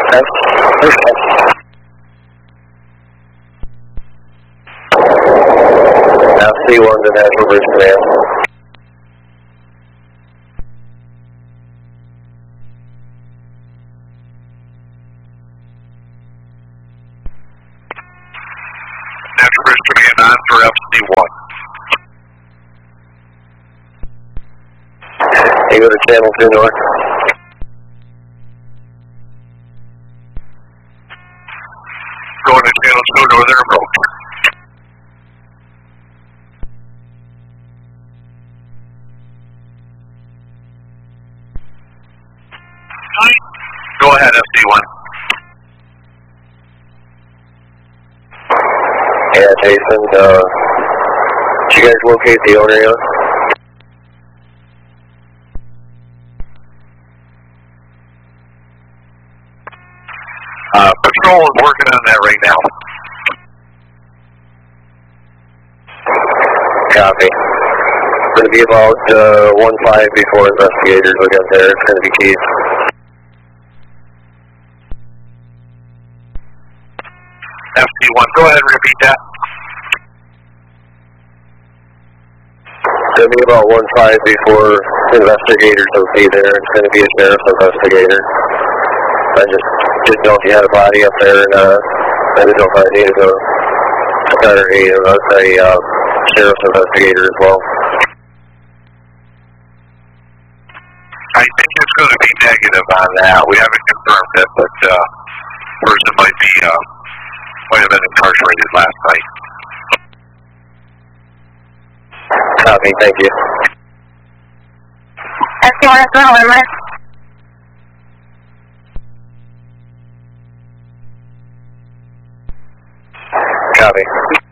Now C1 to National Bridge Command. National Bridge Command on for FC1. You go to Channel 2 North. Going to Channel 2 Northern approach. Go ahead, FC1. Yeah, Jason, did you guys locate the owner yet? Patrol is working on that right now. Copy. It's going to be about 1-5 before investigators will get there. It's going to be Keith. FC1, go ahead and repeat that. It's going to be about 1-5 before investigators will be there. It's going to be a sheriff's investigator. I just didn't know if you had a body up there, and I didn't know if I needed a sheriff's investigator as well. I think it's going to be negative on that. We haven't confirmed it, but person might have been incarcerated last night. Copy, thank you. FC1 is on limit. Copy.